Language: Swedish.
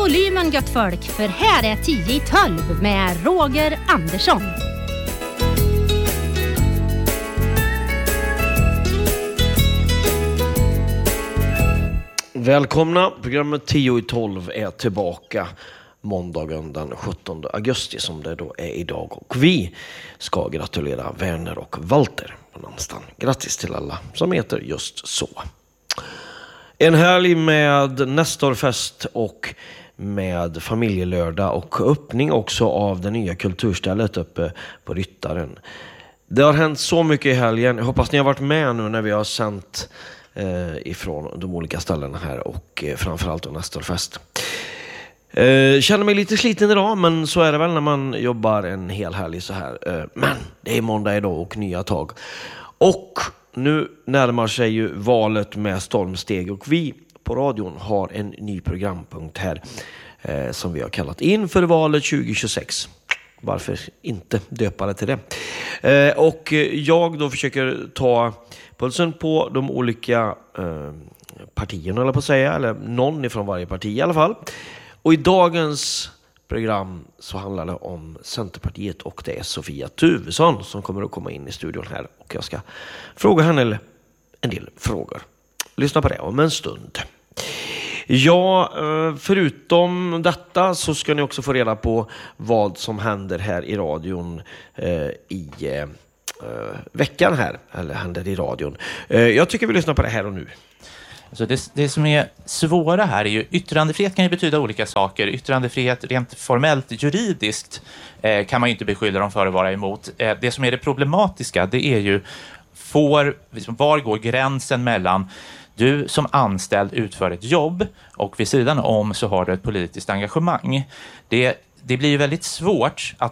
volymen gött folk, för här är 10 i 12 med Roger Andersson. Välkomna, programmet 10 i 12 är tillbaka måndagen den 17 augusti som det då är idag. Och vi ska gratulera Werner och Walter på namnsdagen. Grattis till alla som heter just så. En helg med Nestorfest och med familjelördag och öppning också av det nya kulturstället uppe på Ryttaren. Det har hänt så mycket i helgen. Jag hoppas ni har varit med nu när vi har sänt ifrån de olika ställena här och framförallt då Nestorfest. Känner mig lite sliten idag, men så är det väl när man jobbar en hel helg så här. Men det är måndag idag och nya tag. Och nu närmar sig ju valet med stormsteg och vi på radion har en ny programpunkt här som vi har kallat Inför valet 2026. Varför inte döpa det till det? Och jag då försöker ta pulsen på de olika partierna eller på att säga, eller någon ifrån varje parti i alla fall. Och i dagens program så handlar det om Centerpartiet och det är Sofia Tuvesson som kommer att komma in i studion här och jag ska fråga henne en del frågor. Lyssna på det om en stund. Ja, förutom detta så ska ni också få reda på vad som händer här i radion i veckan här, eller händer i radion. Jag tycker vi lyssnar på det här och nu. Så det som är svåra här är ju yttrandefrihet kan ju betyda olika saker. Yttrandefrihet rent formellt, juridiskt kan man ju inte beskylla dem för att vara emot. Det som är det problematiska, det är ju var går gränsen mellan du som anställd utför ett jobb och vid sidan om så har du ett politiskt engagemang. Det blir ju väldigt svårt att